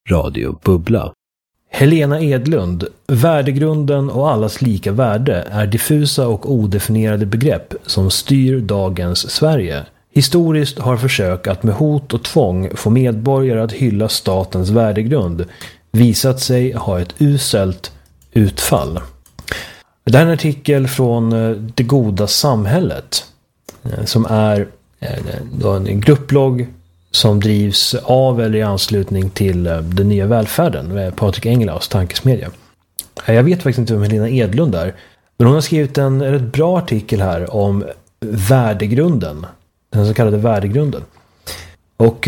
Radio Bubbla. Helena Edlund, värdegrunden och allas lika värde är diffusa och odefinierade begrepp som styr dagens Sverige. Historiskt har försök att med hot och tvång få medborgare att hylla statens värdegrund visat sig ha ett uselt utfall. Det här är en artikel från Det goda samhället som är en grupplogg som drivs av eller i anslutning till Den nya välfärden med Patrik Engelaus tankesmedja. Jag vet faktiskt inte vem Helena Edlund är, men hon har skrivit en rätt bra artikel här om värdegrunden, den så kallade värdegrunden. Och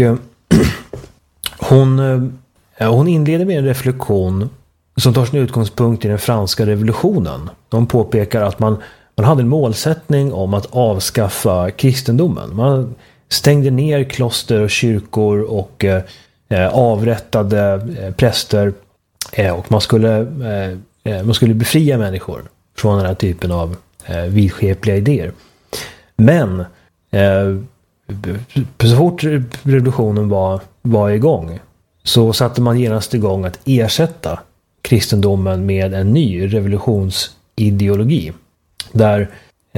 hon inleder med en reflektion som tar sin utgångspunkt i den franska revolutionen. De påpekar att man hade en målsättning om att avskaffa kristendomen. Man stängde ner kloster och kyrkor och avrättade präster och man skulle befria människor från den här typen av vidskepliga idéer. Men så fort revolutionen var igång så satte man genast igång att ersätta kristendomen med en ny revolutionsideologi där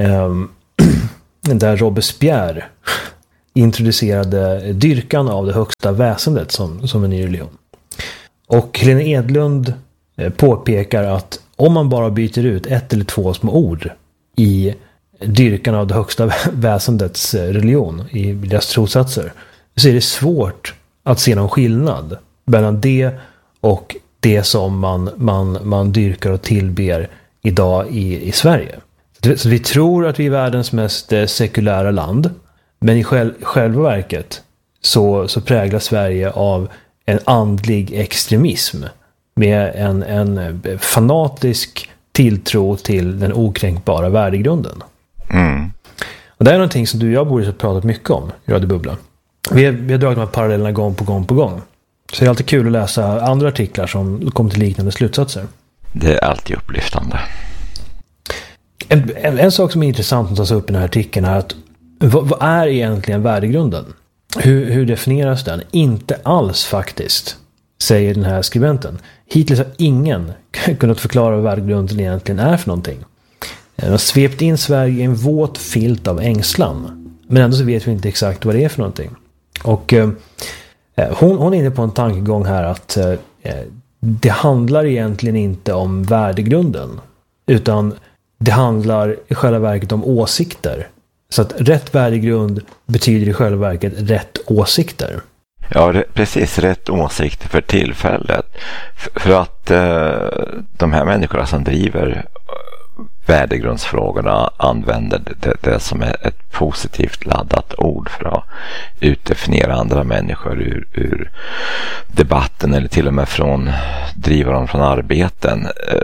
Robespierre introducerade dyrkan av det högsta väsendet som en ny religion. Och Helena Edlund påpekar att om man bara byter ut ett eller två små ord i dyrkan av det högsta väsendets religion, i deras trossatser, så är det svårt att se någon skillnad mellan det och det som man dyrkar och tillber idag i Sverige. Så vi tror att vi är världens mest sekulära land, men i själva verket så präglas Sverige av en andlig extremism med en fanatisk tilltro till den okränkbara värdegrunden. Mm. Och det är någonting som du och jag borde ha pratat mycket om i Radio Bubbla. Vi har dragit de här parallellerna gång på gång. Så det är alltid kul att läsa andra artiklar som kommer till liknande slutsatser. Det är alltid upplyftande. En sak som är intressant att ta sig upp i den här artikeln är att vad är egentligen värdegrunden? Hur definieras den? Inte alls faktiskt, säger den här skribenten. Hittills har ingen kunnat förklara vad värdegrunden egentligen är för någonting. Den har svept in Sverige i en våt filt av ängslan. Men ändå så vet vi inte exakt vad det är för någonting. Och hon är inne på en tankegång här att det handlar egentligen inte om värdegrunden, utan det handlar i själva verket om åsikter. Så att rätt värdegrund betyder i själva verket rätt åsikter. Ja, precis, rätt åsikter för tillfället. För att de här människorna som driver värdegrundsfrågorna använder det som är ett positivt laddat ord för att utdefiniera andra människor ur debatten eller till och med driva dem från arbeten.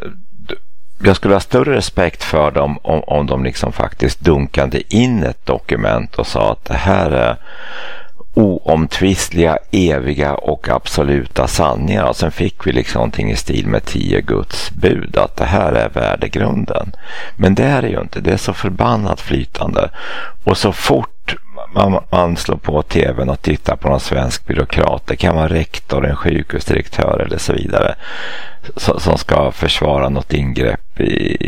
Jag skulle ha större respekt för dem om de liksom faktiskt dunkade in ett dokument och sa att det här är oomtvistliga, eviga och absoluta sanningar. Och sen fick vi liksom någonting i stil med 10 Guds bud, att det här är värdegrunden. Men det är det ju inte. Det är så förbannat flytande. Och så fort man slår på tvn och tittar på någon svensk byråkrat, det kan vara rektor, en sjukhusdirektör eller så vidare, som ska försvara något ingrepp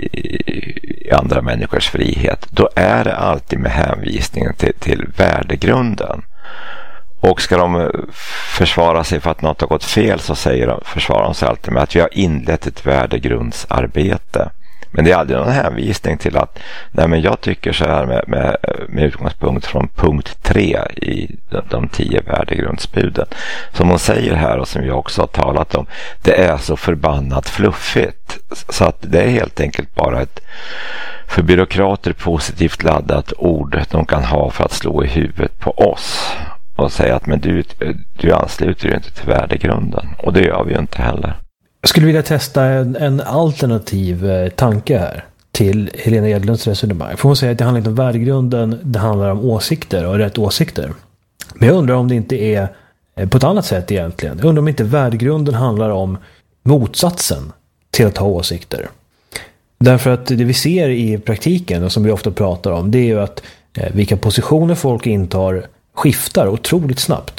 i andra människors frihet, då är det alltid med hänvisning till värdegrunden. Och ska de försvara sig för att något har gått fel, så försvarar de sig alltid med att vi har inlett ett värdegrundsarbete. Men det är aldrig någon hänvisning till att nej, men jag tycker så här med utgångspunkt från punkt 3 i de 10 värdegrundsbuden. Som hon säger här och som jag också har talat om, det är så förbannat fluffigt. Så att det är helt enkelt bara ett för byråkrater positivt laddat ord de kan ha för att slå i huvudet på oss och säga att men du ansluter ju inte till värdegrunden, och det gör vi ju inte heller. Jag skulle vilja testa en alternativ tanke här till Helena Edlunds resonemang. För hon säger att det handlar inte om värdegrunden, det handlar om åsikter och rätt åsikter. Men jag undrar om det inte är på ett annat sätt egentligen. Jag undrar om inte värdegrunden handlar om motsatsen till att ha åsikter. Därför att det vi ser i praktiken och som vi ofta pratar om, det är ju att vilka positioner folk intar skiftar otroligt snabbt.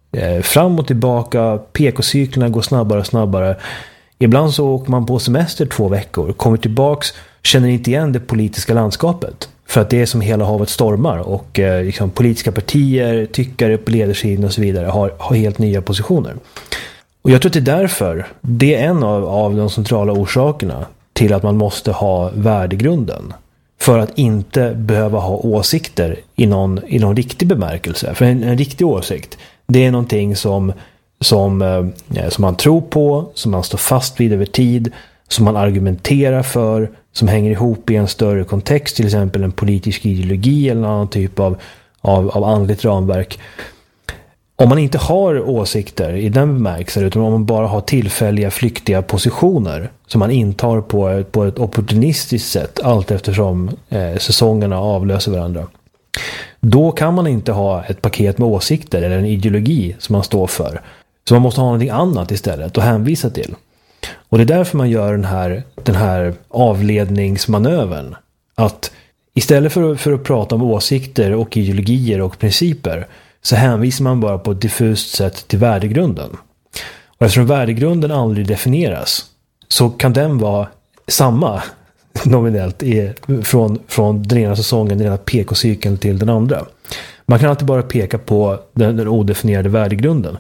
Fram och tillbaka, PK-cyklerna går snabbare och snabbare. Ibland så åker man på semester 2 veckor, kommer tillbaks, känner inte igen det politiska landskapet. För att det är som hela havet stormar och liksom, politiska partier, tyckare på ledarsidan och så vidare har helt nya positioner. Och jag tror att det är därför, det är en av de centrala orsakerna till att man måste ha värdegrunden. För att inte behöva ha åsikter i någon riktig bemärkelse. För en riktig åsikt, det är någonting som man tror på, som man står fast vid över tid, som man argumenterar för, som hänger ihop i en större kontext, till exempel en politisk ideologi eller någon annan typ av andligt ramverk. Om man inte har åsikter i den bemärkelsen, utan om man bara har tillfälliga flyktiga positioner som man intar på ett opportunistiskt sätt allt eftersom säsongerna avlöser varandra, då kan man inte ha ett paket med åsikter eller en ideologi som man står för. Så man måste ha någonting annat istället att hänvisa till. Och det är därför man gör den här avledningsmanövern. Att istället för att prata om åsikter och ideologier och principer, så hänvisar man bara på ett diffust sätt till värdegrunden. Och eftersom värdegrunden aldrig definieras, så kan den vara samma nominellt från den ena säsongen, den ena PK-cykeln till den andra. Man kan alltid bara peka på den odefinierade värdegrunden.